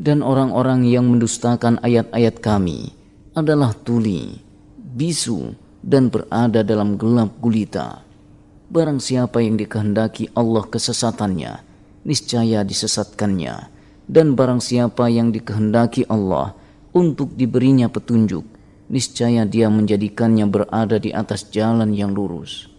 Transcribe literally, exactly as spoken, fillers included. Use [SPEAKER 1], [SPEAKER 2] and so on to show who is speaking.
[SPEAKER 1] Dan orang-orang yang mendustakan ayat-ayat kami adalah tuli, bisu, dan berada dalam gelap gulita. Barang siapa yang dikehendaki Allah kesesatannya, niscaya disesatkannya. Dan barang siapa yang dikehendaki Allah untuk diberinya petunjuk, niscaya dia menjadikannya berada di atas jalan yang lurus.